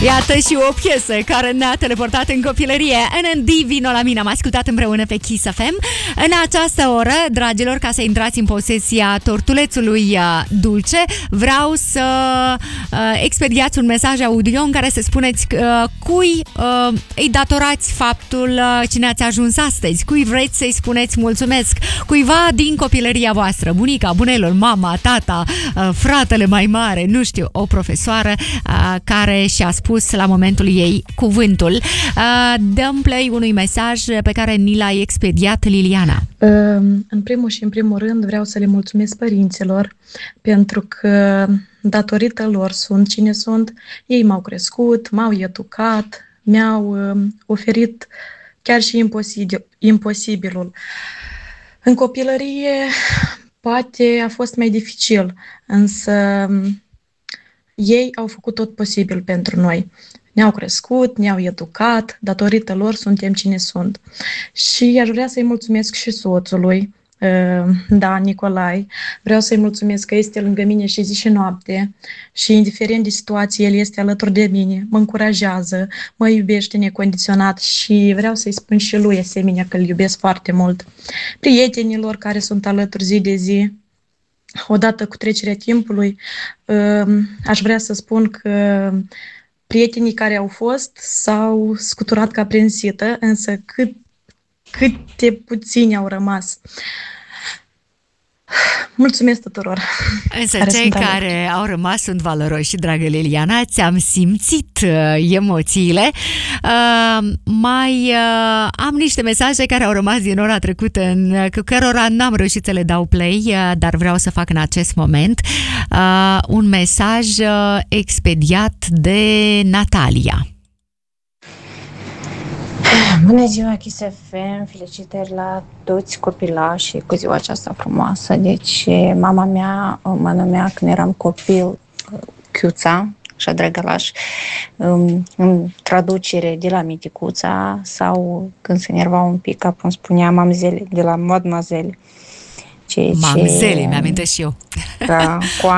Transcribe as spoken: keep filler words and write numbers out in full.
Iată și o piesă care ne-a teleportat în copilărie. N N D, Vino la mine. Am ascultat împreună pe Kiss F M. În această oră, dragilor, ca să intrați în posesia tortulețului dulce, vreau să uh, expediați un mesaj audio în care să spuneți uh, cui uh, îi datorați faptul uh, cine ați ajuns astăzi, cui vreți să-i spuneți mulțumesc, cuiva din copilăria voastră, bunica, bunelul, mama, tata, uh, fratele mai mare, nu știu, o profesoară uh, care și-a spus la momentul ei cuvântul. Uh, dăm play unui mesaj pe care ni l-a expediat Liliana. Uh, în primul și în primul rând vreau să le mulțumesc părinților pentru că datorită lor sunt cine sunt. Ei m-au crescut, m-au educat, mi-au uh, oferit chiar și imposibil, imposibilul. În copilărie poate a fost mai dificil, însă ei au făcut tot posibil pentru noi. Ne-au crescut, ne-au educat, datorită lor suntem cine sunt. Și aș vrea să-i mulțumesc și soțului, da, Nicolai. Vreau să-i mulțumesc că este lângă mine și zi și noapte și indiferent de situație, el este alături de mine, mă încurajează, mă iubește necondiționat și vreau să-i spun și lui asemenea că îl iubesc foarte mult. Prietenilor care sunt alături zi de zi, odată cu trecerea timpului, aș vrea să spun că prietenii care au fost s-au scuturat ca prin sită, însă cât, câte puțini au rămas. Mulțumesc tuturor! Însă care cei care alături. Au rămas sunt valoroși, dragă Liliana, ți-am simțit uh, emoțiile. Uh, mai uh, am niște mesaje care au rămas din ora trecută, în, cu cărora n-am reușit să le dau play, uh, dar vreau să fac în acest moment uh, un mesaj uh, expediat de Natalia. Bună ziua, Kiss F M, felicitări la toți copilașii cu ziua aceasta frumoasă. Deci, mama mea mă numea când eram copil Chiuța, așa drăgălaș, în traducere de la Miticuța sau când se enerva un pic, cum îmi spunea mamzele, de la Mademoiselle. Mamzele, mi-amintesc și eu. Da, cu